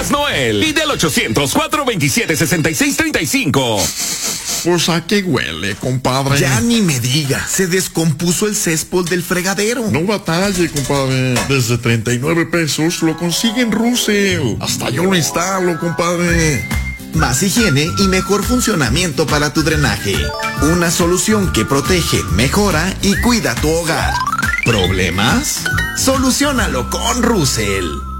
Gas Noel. Y del 800-427-6635. Pues a qué huele, compadre. Ya ni me diga, se descompuso el césped del fregadero. No batalle, compadre. Desde 39 pesos lo consiguen Russell. Hasta yo lo instalo, compadre. Más higiene y mejor funcionamiento para tu drenaje. Una solución que protege, mejora y cuida tu hogar. ¿Problemas? Soluciónalo con Russell.